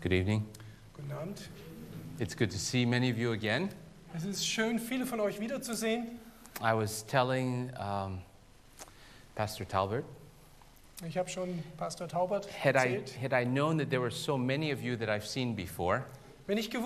Good evening. Guten Abend. It's good to see many of you again. Es ist schön, viele von euch wiederzusehen. I was telling Pastor Talbert, Ich habe schon Pastor Taubert had erzählt. I known that there were so many of you that I've seen before, Wenn ich